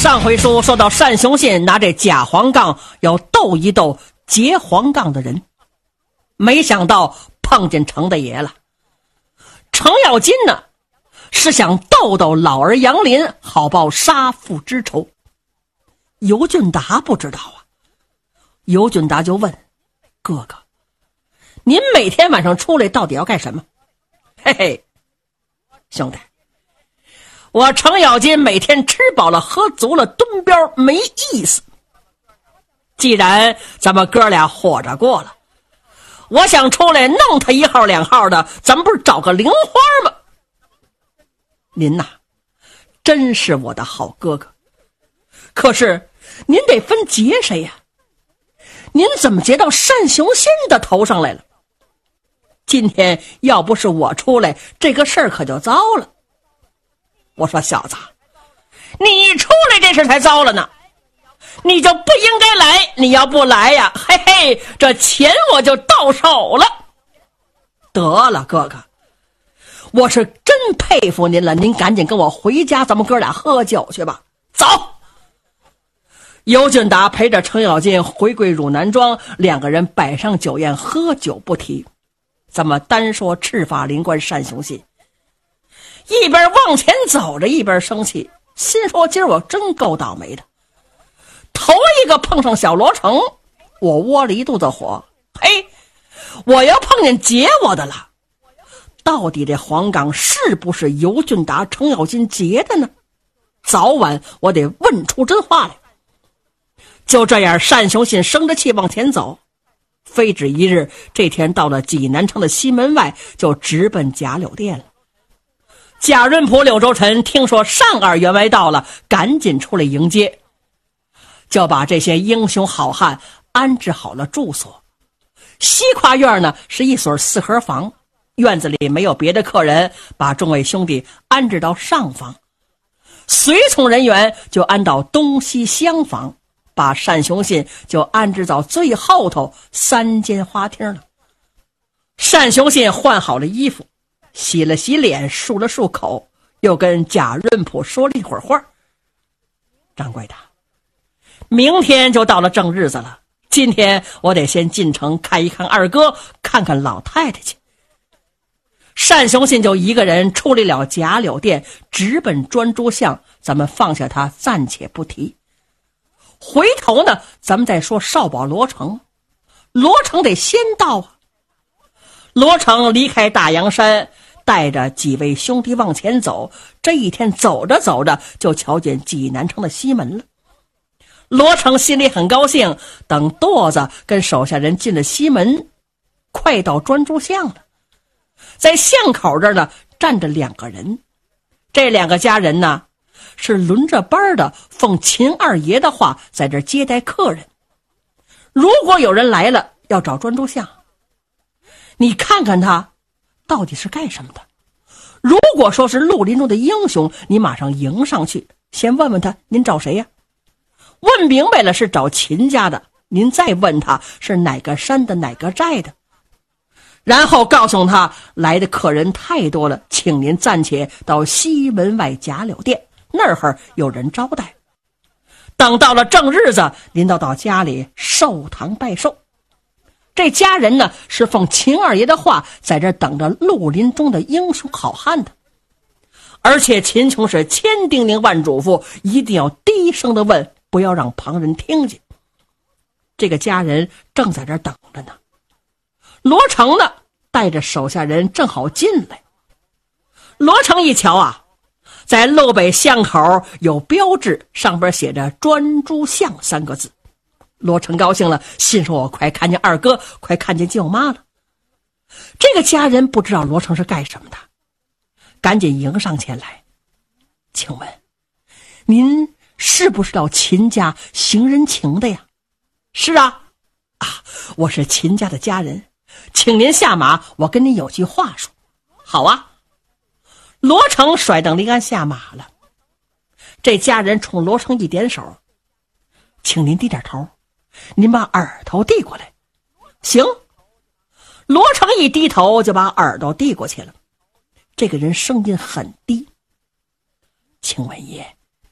上回书说到单雄信拿这假黄杠要斗一斗结黄杠的人，没想到碰见程大爷了。程咬金呢是想斗斗老儿杨林，好报杀父之仇。尤俊达不知道啊，尤俊达就问哥哥，您每天晚上出来到底要干什么？嘿嘿，兄弟，我程咬金每天吃饱了喝足了蹲膘没意思。既然咱们哥俩活着过了，我想出来弄他一号两号的，咱们不是找个零花吗？您呐，真是我的好哥哥，可是您得分结谁呀？您怎么结到单雄信的头上来了？今天要不是我出来，这个事儿可就糟了。我说小子，你出来这事才糟了呢，你就不应该来，你要不来呀，嘿嘿，这钱我就到手了。得了哥哥，我是真佩服您了，您赶紧跟我回家，咱们哥俩喝酒去吧。走。尤俊达陪着程咬金回归汝南庄，两个人摆上酒宴，喝酒不提。咱们单说赤发灵官单雄信，一边往前走着一边生气，心说今儿我真够倒霉的，头一个碰上小罗成，我窝了一肚子火。嘿，我要碰见劫我的了，到底这黄冈是不是尤俊达程咬金劫的呢？早晚我得问出真话来。就这样，单雄信生着气往前走，非止一日，这天到了济南城的西门外，就直奔贾柳店了。贾润甫、柳州臣听说单二员外到了，赶紧出来迎接，就把这些英雄好汉安置好了住所。西跨院呢是一所四合房，院子里没有别的客人，把众位兄弟安置到上房，随从人员就安到东西厢房，把单雄信就安置到最后头3间花厅了。单雄信换好了衣服，洗了洗脸，漱了漱口，又跟贾润甫说了一会儿话。掌柜的，明天就到了正日子了，今天我得先进城看一看二哥，看看老太太去。单雄信就一个人出离了贾柳店，直奔专诸巷，咱们放下他暂且不提。回头呢，咱们再说少保罗成。罗成得先到啊。罗成离开大洋山，带着几位兄弟往前走，这一天走着走着就瞧见济南城的西门了。罗成心里很高兴，等舵子跟手下人进了西门，快到专诸巷了。在巷口这儿呢站着2个人，这2个家人呢是轮着班的，奉秦二爷的话在这接待客人。如果有人来了要找专诸巷，你看看他到底是干什么的。如果说是绿林中的英雄，你马上迎上去，先问问他您找谁呀？问明白了是找秦家的，您再问他是哪个山的哪个寨的，然后告诉他来的客人太多了，请您暂且到西门外贾柳店，那儿有人招待。等到了正日子，您到家里寿堂拜寿。这家人呢是奉秦二爷的话在这等着绿林中的英雄好汉的，而且秦琼是千叮咛万嘱咐，一定要低声的问，不要让旁人听见。这个家人正在这等着呢。罗成呢带着手下人正好进来。罗成一瞧啊，在路北巷口有标志，上边写着专诸巷3个字。罗成高兴了，心说我快看见二哥，快看见舅妈了。这个家人不知道罗成是干什么的，赶紧迎上前来。请问您是不是到秦家行人情的呀？是啊。我是秦家的家人，请您下马，我跟您有句话说。好啊。罗成甩蹬离鞍下马了。这家人冲罗成一点手，请您低点头，您把耳朵递过来。行。罗成一低头就把耳朵递过去了。这个人声音很低。请问爷，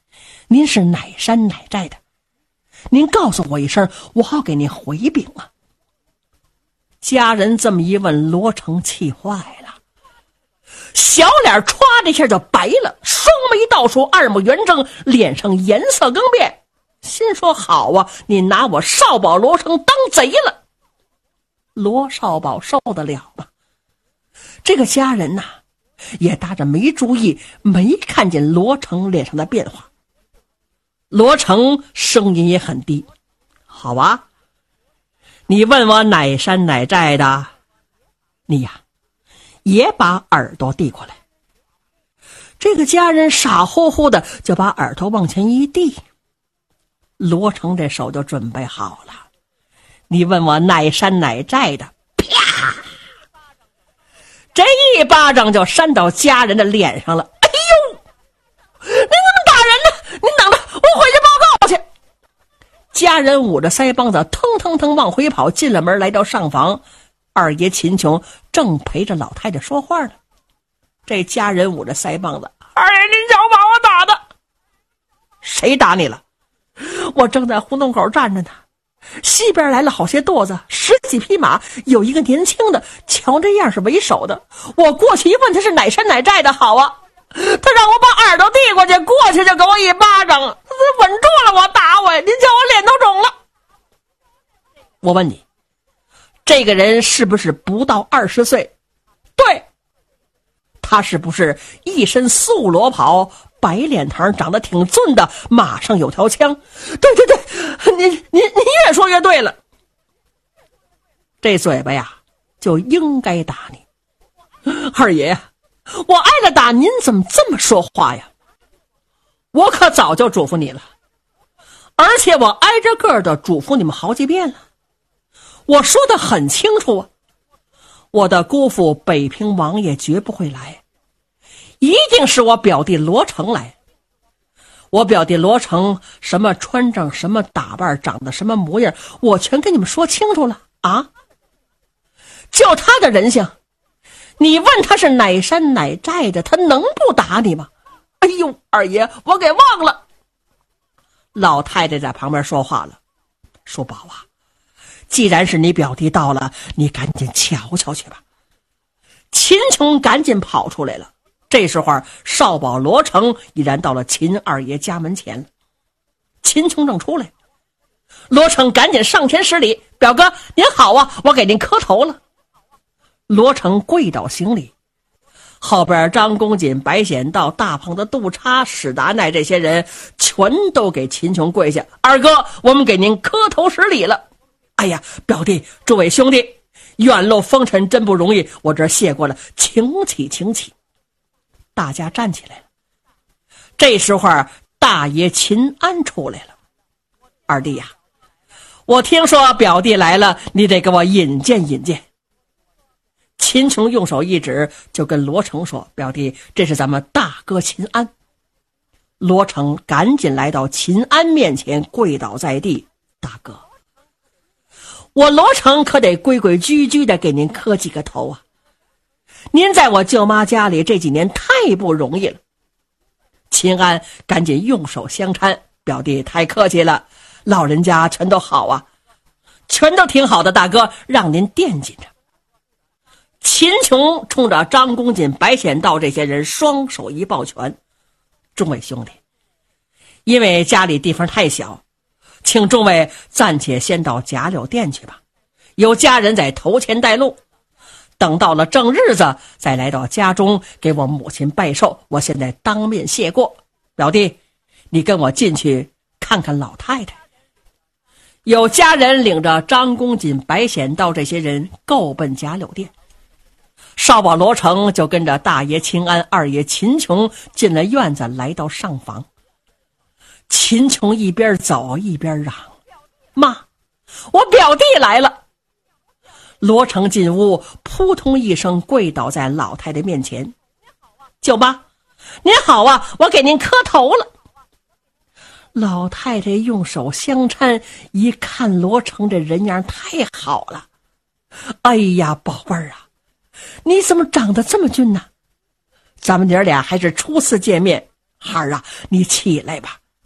您是哪山哪寨的？您告诉我一声，我好给您回禀啊。家人这么一问，罗成气坏了，小脸歘的一下就白了，双眉倒竖，二目圆睁，脸上颜色更变，心说好啊，你拿我少保罗成当贼了。罗少保受得了吗？这个家人呐，也搭着没注意，没看见罗成脸上的变化。罗成声音也很低，好啊，你问我哪山哪寨的，你呀也把耳朵递过来。这个家人傻乎乎的就把耳朵往前一递，罗成这手就准备好了。你问我哪山哪寨的，啪，这一巴掌就扇到家人的脸上了。哎呦，您怎么打人呢？您等着，我回去报告去。家人捂着腮帮子腾腾腾往回跑，进了门来到上房，二爷秦琼正陪着老太太说话呢。这家人捂着腮帮子，二爷您瞧把我打的。谁打你了？我正在胡同口站着呢，西边来了好些垛子，10几匹马，有一个年轻的，瞧这样是为首的。我过去一问他是哪山哪寨的，好啊，他让我把耳朵递过去，过去就给我一巴掌，稳住了我打我呀！您瞧我脸都肿了。我问你，这个人是不是不到20岁？对。他是不是一身素罗袍，白脸膛，长得挺俊的，马上有条枪？对对对，您越说越对了。这嘴巴呀就应该打你。二爷呀，我挨了打，您怎么这么说话呀？我可早就嘱咐你了，而且我挨着个的嘱咐你们好几遍了。我说得很清楚啊，我的姑父北平王爷绝不会来，一定是我表弟罗成来。我表弟罗成什么穿着什么打扮，长得什么模样，我全跟你们说清楚了啊！就他的人性，你问他是哪山哪寨的，他能不打你吗？哎呦，二爷，我给忘了。老太太在旁边说话了，说宝啊，既然是你表弟到了，你赶紧瞧瞧去吧。秦琼赶紧跑出来了。这时候少保罗成已然到了秦二爷家门前了。秦琼正出来，罗成赶紧上前施礼，表哥您好啊，我给您磕头了。罗成跪倒行礼，后边张公瑾、白显道、大胖子杜叉、史达奈这些人全都给秦琼跪下，二哥我们给您磕头施礼了。哎呀，表弟诸位兄弟，远路风尘真不容易，我这谢过了，请起请起。大家站起来了。这时候大爷秦安出来了。二弟呀，我听说表弟来了，你得给我引荐引荐。秦琼用手一指，就跟罗成说，表弟，这是咱们大哥秦安。罗成赶紧来到秦安面前，跪倒在地，大哥，我罗成可得规规矩矩的给您磕几个头啊，您在我舅妈家里这几年太不容易了。秦安赶紧用手相搀，表弟太客气了，老人家全都好啊，全都挺好的，大哥让您惦记着。秦琼冲着张公瑾、白显道这些人双手一抱拳，众位兄弟，因为家里地方太小，请众位暂且先到贾柳店去吧，有家人在头前带路，等到了正日子再来到家中给我母亲拜寿，我现在当面谢过。表弟，你跟我进去看看老太太。有家人领着张公瑾、白显道这些人够奔贾柳店，少保罗成就跟着大爷秦安、二爷秦琼进了院子，来到上房。秦琼一边走一边嚷，妈，我表弟来了。罗成进屋，扑通一声跪倒在老太太面前，舅妈您好啊，我给您磕头了。老太太用手相搀，一看罗成这人样太好了，哎呀宝贝儿啊，你怎么长得这么俊呢？咱们娘俩还是初次见面，孩儿啊，你起来吧，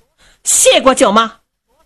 谢过舅妈。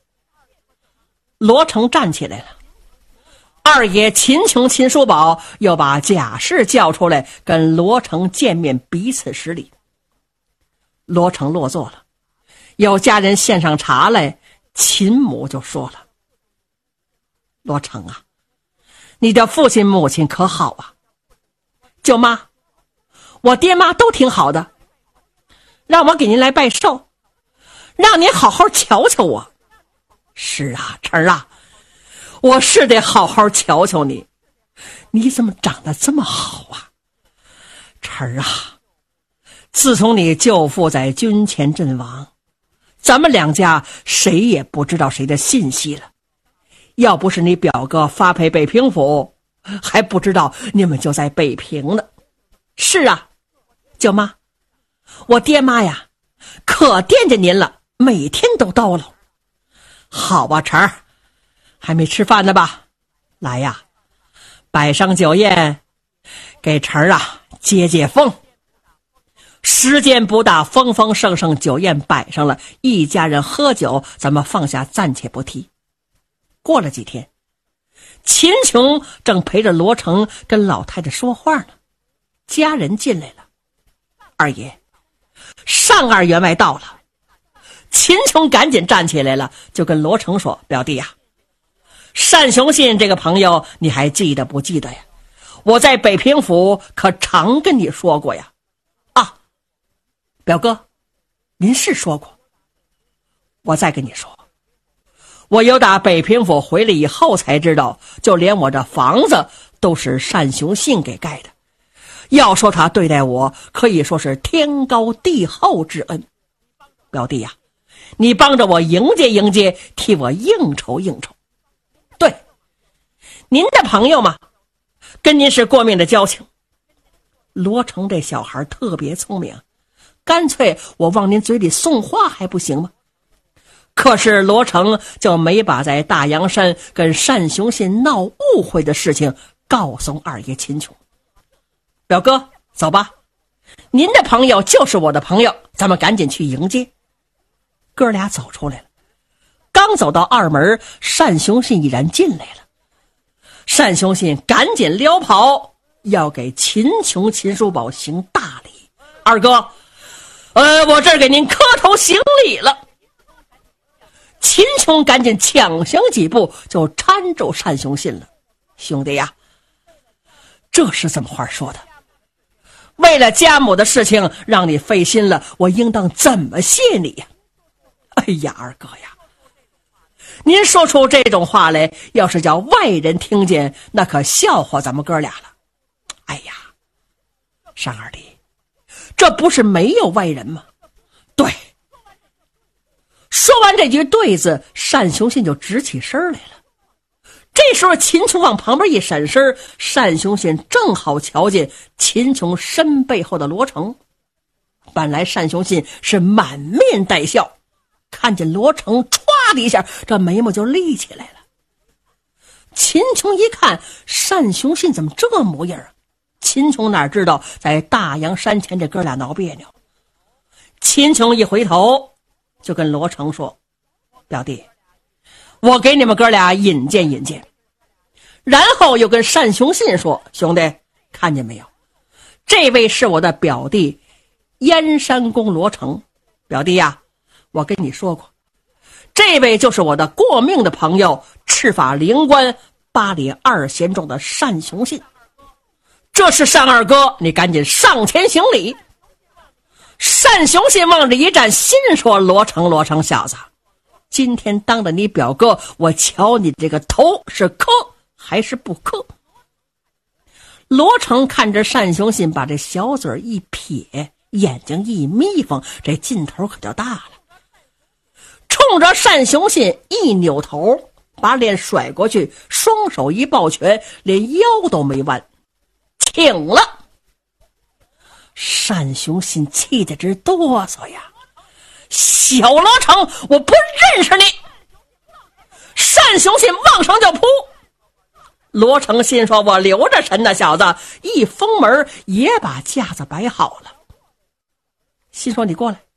罗成站起来了，二爷秦琼、秦叔宝又把贾氏叫出来，跟罗成见面，彼此施礼。罗成落座了，有家人献上茶来，秦母就说了：“罗成啊，你的父亲母亲可好啊？”舅妈，我爹妈都挺好的，让我给您来拜寿，让您好好瞧瞧我。是啊，晨儿啊，我是得好好瞧瞧你，你怎么长得这么好啊？晨儿啊，自从你舅父在军前阵亡，咱们两家谁也不知道谁的信息了。要不是你表哥发配北平府，还不知道你们就在北平呢。是啊，舅妈，我爹妈呀，可惦记您了，每天都叨唠。好吧，晨儿，还没吃饭呢吧？来呀，摆上酒宴，给晨儿啊接接风。时间不大，丰丰盛盛酒宴摆上了，一家人喝酒，咱们放下暂且不提。过了几天，秦琼正陪着罗成跟老太太说话呢，家人进来了。二爷，上二员外到了。秦琼赶紧站起来了，就跟罗成说：“表弟呀，单雄信这个朋友你还记得不记得呀？我在北平府可常跟你说过呀。”啊，表哥，您是说过。我再跟你说，我由打北平府回来以后才知道，就连我这房子都是单雄信给盖的。要说他对待我，可以说是天高地厚之恩。表弟呀，你帮着我迎接迎接，替我应酬应酬。对，您的朋友嘛，跟您是过命的交情。罗成这小孩特别聪明，干脆我往您嘴里送话还不行吗？可是罗成就没把在大洋山跟单雄信闹误会的事情告诉二爷秦琼。表哥，走吧，您的朋友就是我的朋友，咱们赶紧去迎接。哥俩走出来了，刚走到二门，单雄信已然进来了。单雄信赶紧撩袍，要给秦琼、秦叔宝行大礼。二哥，我这儿给您磕头行礼了。秦琼赶紧抢行几步，就搀住单雄信了。兄弟呀，这是怎么话说的？为了家母的事情让你费心了，我应当怎么谢你呀？哎呀，二哥呀，您说出这种话来，要是叫外人听见，那可笑话咱们哥俩了。哎呀，单二弟，这不是没有外人吗？对。说完这句对字，单雄信就直起身来了。这时候秦琼往旁边一闪身，单雄信正好瞧见秦琼身背后的罗成。本来单雄信是满面带笑，看见罗成歘的一下，这眉毛就立起来了。秦琼一看单雄信怎么这模样啊？秦琼哪知道在大洋山前这哥俩闹别扭。秦琼一回头就跟罗成说：“表弟，我给你们哥俩引荐引荐。”然后又跟单雄信说：“兄弟，看见没有？这位是我的表弟燕山公罗成。表弟呀，我跟你说过，这位就是我的过命的朋友，赤法灵官八里二贤中的单雄信。这是单二哥，你赶紧上前行礼。”单雄信往这一站，心说：“罗成小子，今天当着你表哥，我瞧你这个头是磕还是不磕？”罗成看着单雄信把这小嘴一撇，眼睛一眯缝，这劲头可就大了，冲着单雄信一扭头，把脸甩过去，双手一抱拳，连腰都没弯，请了。单雄信气得直哆嗦呀！小罗成，我不认识你！单雄信往上就扑。罗成心说：“我留着神的小子，一封门也把架子摆好了。”心说：“你过来，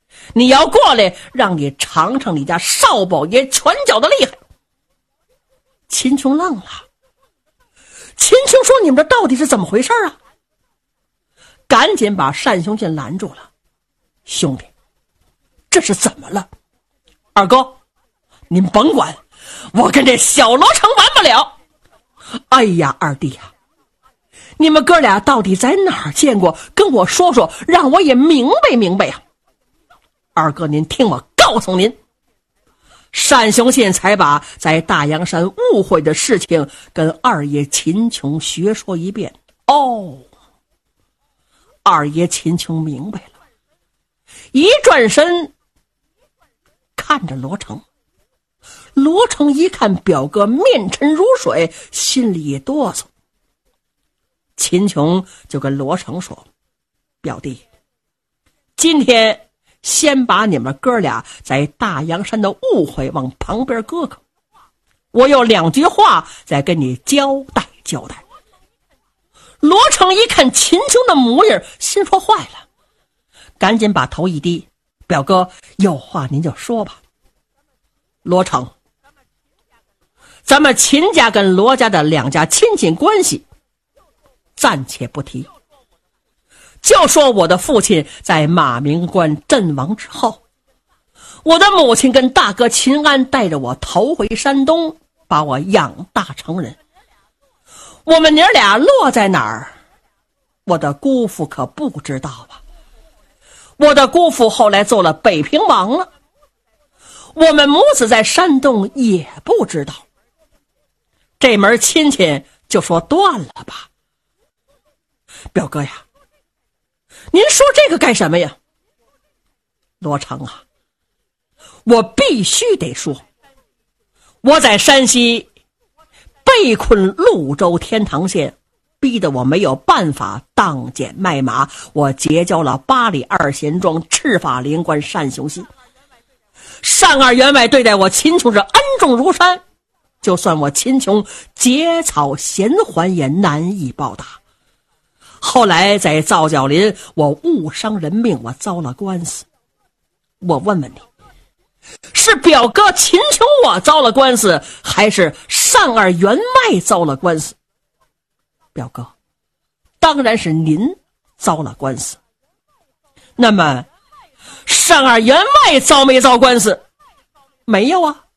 你要过来，让你尝尝你家少保爷拳脚的厉害。秦琼愣了，秦琼说：“你们这到底是怎么回事啊？”赶紧把单雄信拦住了。兄弟，这是怎么了？二哥，您甭管，我跟这小罗成完不了。哎呀，二弟呀，你们哥俩到底在哪儿见过？跟我说说，让我也明白明白呀。二哥，您听我告诉您，单雄信才把在大洋山误会的事情跟二爷秦琼学说一遍。哦，二爷秦琼明白了，一转身看着罗成。罗成一看表哥面沉如水，心里一哆嗦。秦琼就跟罗成说：“表弟，今天先把你们哥俩在大洋山的误会往旁边搁搁，我有2句话再跟你交代交代。”罗成一看秦琼的模样，心说坏了，赶紧把头一低：“表哥，有话您就说吧。”罗成，咱们秦家跟罗家的2家亲戚关系暂且不提，就说我的父亲在马鸣关阵亡之后，我的母亲跟大哥秦安带着我逃回山东，把我养大成人。我们娘俩落在哪儿，我的姑父可不知道啊。我的姑父后来做了北平王了，我们母子在山东也不知道。这门亲戚就说断了吧。表哥呀，您说这个干什么呀？罗成啊，我必须得说，我在山西被困潞州天堂县，逼得我没有办法当捡卖马，我结交了8里2贤庄赤发灵官单雄信。单二员外对待我秦琼是恩重如山，就算我秦琼结草衔环也难以报答。后来在皂角林我误伤人命，我遭了官司。我问问你，是表哥秦琼我遭了官司，还是单二员外遭了官司？表哥，当然是您遭了官司。那么单二员外遭没遭官司？没有啊，